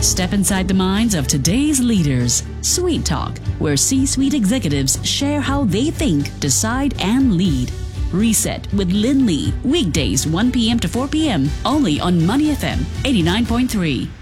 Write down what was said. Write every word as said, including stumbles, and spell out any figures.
Step inside the minds of today's leaders. Sweet Talk, where C-suite executives share how they think, decide, and lead. Reset with Lynn Lee, weekdays one p.m. to four p.m. only on Money F M eighty-nine point three.